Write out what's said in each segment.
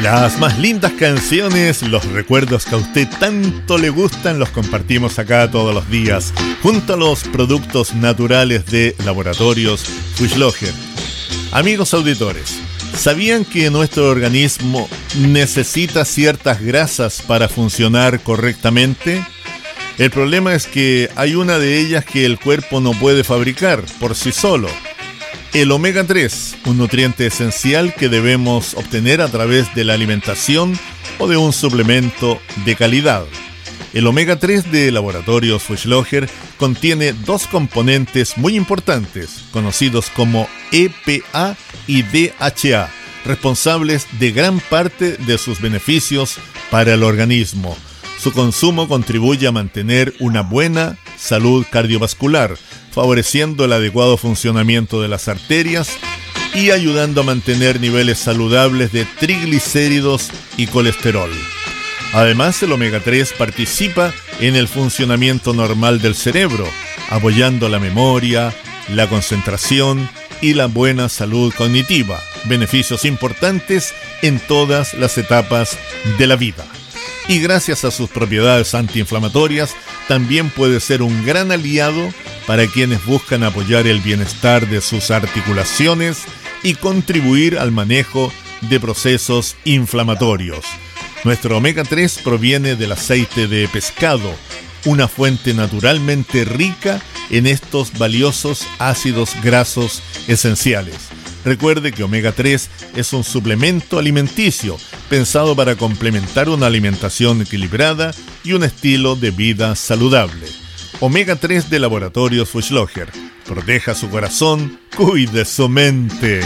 Las más lindas canciones, los recuerdos que a usted tanto le gustan, los compartimos acá todos los días, junto a los productos naturales de Laboratorios Fuchslocher. Amigos auditores, ¿sabían que nuestro organismo necesita ciertas grasas para funcionar correctamente? El problema es que hay una de ellas que el cuerpo no puede fabricar por sí solo. El omega 3, un nutriente esencial que debemos obtener a través de la alimentación o de un suplemento de calidad. El omega 3 de Laboratorios Fuchslocher contiene dos componentes muy importantes, conocidos como EPA y DHA, responsables de gran parte de sus beneficios para el organismo. Su consumo contribuye a mantener una buena salud cardiovascular, favoreciendo el adecuado funcionamiento de las arterias y ayudando a mantener niveles saludables de triglicéridos y colesterol. Además, el omega 3 participa en el funcionamiento normal del cerebro, apoyando la memoria, la concentración y la buena salud cognitiva, beneficios importantes en todas las etapas de la vida. Y gracias a sus propiedades antiinflamatorias, también puede ser un gran aliado para quienes buscan apoyar el bienestar de sus articulaciones y contribuir al manejo de procesos inflamatorios. Nuestro omega 3 proviene del aceite de pescado, una fuente naturalmente rica en estos valiosos ácidos grasos esenciales. Recuerde que omega 3 es un suplemento alimenticio pensado para complementar una alimentación equilibrada y un estilo de vida saludable. Omega 3 de Laboratorios Fuchslocher. Proteja su corazón, cuide su mente.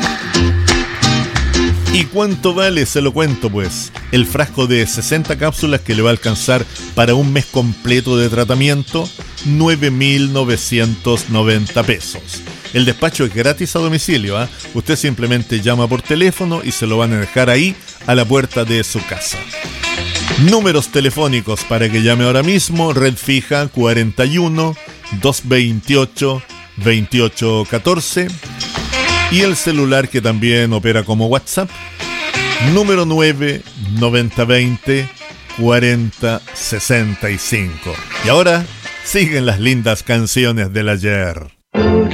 ¿Y cuánto vale? Se lo cuento pues. El frasco de 60 cápsulas que le va a alcanzar para un mes completo de tratamiento, 9.990 pesos. El despacho es gratis a domicilio, ¿eh? Usted simplemente llama por teléfono y se lo van a dejar ahí a la puerta de su casa. Números telefónicos para que llame ahora mismo: red fija 41 228 2814 y el celular que también opera como WhatsApp, número 9 9020 4065. Y ahora siguen las lindas canciones del ayer.